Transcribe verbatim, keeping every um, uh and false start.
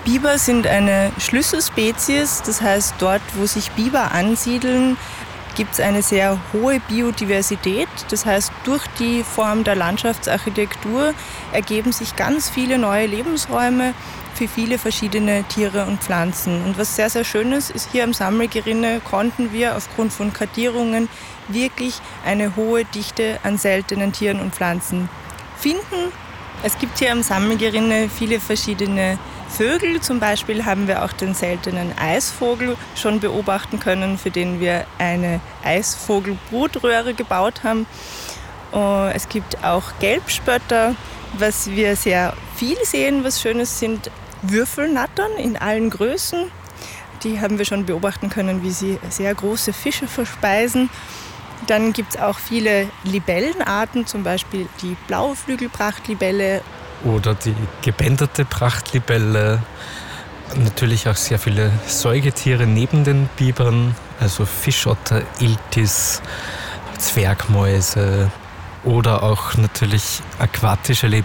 Biber sind eine Schlüsselspezies, das heißt, dort, wo sich Biber ansiedeln, gibt es eine sehr hohe Biodiversität. Das heißt, durch die Form der Landschaftsarchitektur ergeben sich ganz viele neue Lebensräume für viele verschiedene Tiere und Pflanzen. Und was sehr, sehr schön ist, ist, hier im Sammelgerinne konnten wir aufgrund von Kartierungen wirklich eine hohe Dichte an seltenen Tieren und Pflanzen finden. Es gibt hier im Sammelgerinne viele verschiedene Vögel. Zum Beispiel haben wir auch den seltenen Eisvogel schon beobachten können, für den wir eine Eisvogelbrutröhre gebaut haben. Es gibt auch Gelbspötter. Was wir sehr viel sehen, was Schönes, sind Würfelnattern in allen Größen. Die haben wir schon beobachten können, wie sie sehr große Fische verspeisen. Dann gibt es auch viele Libellenarten, zum Beispiel die Blauflügelprachtlibelle. Oder die gebänderte Prachtlibelle. Natürlich auch sehr viele Säugetiere neben den Bibern, also Fischotter, Iltis, Zwergmäuse oder auch natürlich aquatische